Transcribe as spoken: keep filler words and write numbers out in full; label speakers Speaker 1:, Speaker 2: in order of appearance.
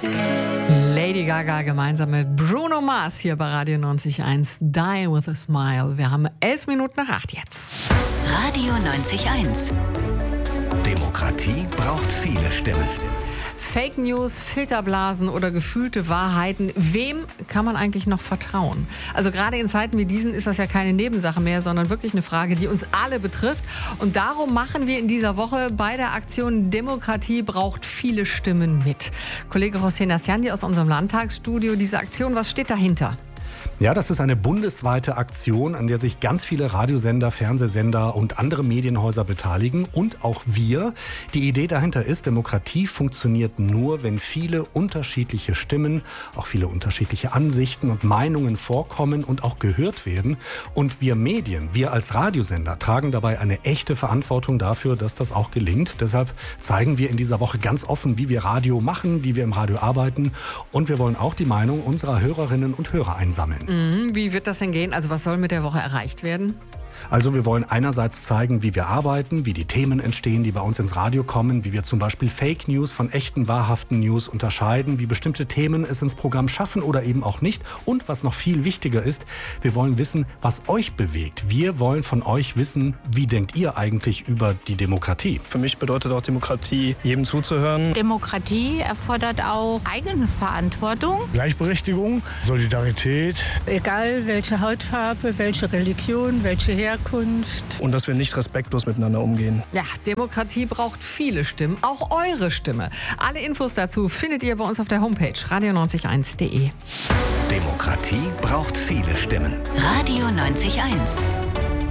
Speaker 1: Lady Gaga gemeinsam mit Bruno Mars hier bei Radio neunzig Komma eins. Die with a Smile. Wir haben elf Minuten nach acht jetzt.
Speaker 2: Radio neunzig Komma eins.
Speaker 3: Demokratie braucht viele Stimmen.
Speaker 1: Fake News, Filterblasen oder gefühlte Wahrheiten. Wem kann man eigentlich noch vertrauen? Also gerade in Zeiten wie diesen ist das ja keine Nebensache mehr, sondern wirklich eine Frage, die uns alle betrifft. Und darum machen wir in dieser Woche bei der Aktion Demokratie braucht viele Stimmen mit. Kollege Hossein Asyandi aus unserem Landtagsstudio. Diese Aktion, was steht dahinter?
Speaker 4: Ja, das ist eine bundesweite Aktion, an der sich ganz viele Radiosender, Fernsehsender und andere Medienhäuser beteiligen und auch wir. Die Idee dahinter ist, Demokratie funktioniert nur, wenn viele unterschiedliche Stimmen, auch viele unterschiedliche Ansichten und Meinungen vorkommen und auch gehört werden. Und wir Medien, wir als Radiosender tragen dabei eine echte Verantwortung dafür, dass das auch gelingt. Deshalb zeigen wir in dieser Woche ganz offen, wie wir Radio machen, wie wir im Radio arbeiten. Und wir wollen auch die Meinung unserer Hörerinnen und Hörer einsammeln.
Speaker 1: Mhm, wie wird das denn gehen? Also was soll mit der Woche erreicht werden?
Speaker 4: Also wir wollen einerseits zeigen, wie wir arbeiten, wie die Themen entstehen, die bei uns ins Radio kommen, wie wir zum Beispiel Fake News von echten, wahrhaften News unterscheiden, wie bestimmte Themen es ins Programm schaffen oder eben auch nicht. Und was noch viel wichtiger ist, wir wollen wissen, was euch bewegt. Wir wollen von euch wissen, wie denkt ihr eigentlich über die Demokratie?
Speaker 5: Für mich bedeutet auch Demokratie, jedem zuzuhören.
Speaker 6: Demokratie erfordert auch Eigenverantwortung.
Speaker 7: Gleichberechtigung, Solidarität.
Speaker 8: Egal welche Hautfarbe, welche Religion, welche Herkunft.
Speaker 5: Und dass wir nicht respektlos miteinander umgehen.
Speaker 1: Ja, Demokratie braucht viele Stimmen, auch eure Stimme. Alle Infos dazu findet ihr bei uns auf der Homepage radio neunzig eins punkt de.
Speaker 3: Demokratie braucht viele Stimmen.
Speaker 2: Radio neunzig Komma eins.